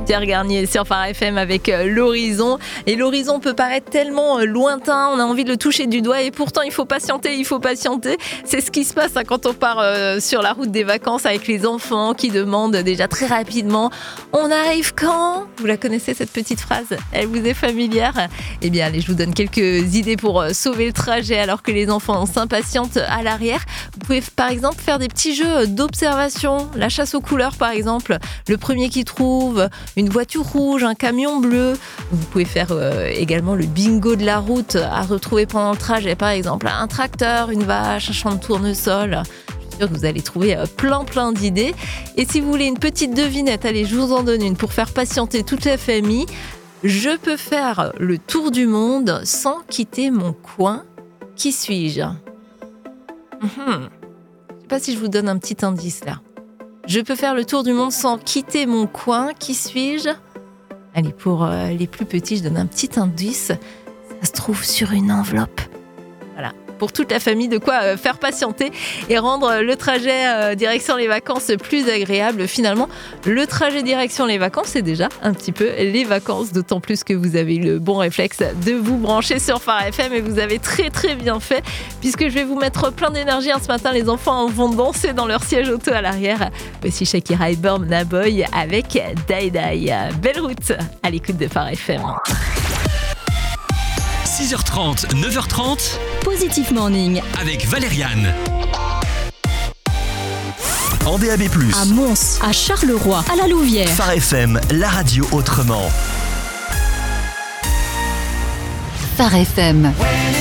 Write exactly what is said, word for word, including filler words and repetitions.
Pierre Garnier sur Phare F M avec l'horizon. Et l'horizon peut paraître tellement lointain, on a envie de le toucher du doigt et pourtant il faut patienter, il faut patienter. C'est ce qui se passe hein, quand on part euh, sur la route des vacances avec les enfants qui demandent déjà très rapidement « On arrive quand ?» Vous la connaissez cette petite phrase? Elle vous est familière? Eh bien allez, je vous donne quelques idées pour sauver le trajet alors que les enfants s'impatientent à l'arrière. Vous pouvez par exemple faire des petits jeux d'observation, la chasse aux couleurs par exemple, le premier qui trouve une voiture rouge, un camion bleu. Vous pouvez faire euh, également le bingo de la route à retrouver pendant le trajet, par exemple un tracteur, une vache, un champ de tournesol. Je suis sûre que vous allez trouver plein plein d'idées. Et si vous voulez une petite devinette, allez, je vous en donne une pour faire patienter toute la famille. Je peux faire le tour du monde sans quitter mon coin. Qui suis-je? mmh. Je ne sais pas si je vous donne un petit indice là. Je peux faire le tour du monde sans quitter mon coin. Qui suis-je? Allez, pour euh, les plus petits, je donne un petit indice. Ça se trouve sur une enveloppe. Voilà. Pour toute la famille, de quoi euh, faire patienter et rendre le trajet euh, direction les vacances plus agréable. Finalement, le trajet direction les vacances, c'est déjà un petit peu les vacances, d'autant plus que vous avez eu le bon réflexe de vous brancher sur Phare F M et vous avez très très bien fait puisque je vais vous mettre plein d'énergie. Hein, ce matin, les enfants vont danser dans leur siège auto à l'arrière. Voici Shakira et Burna Boy avec Die Die. Belle route à l'écoute de Phare F M. six heures trente, neuf heures trente, Positif Morning. avec Valériane. En D A B plus, À Mons, à Charleroi, à la Louvière. Phare F M, la radio autrement. Phare F M.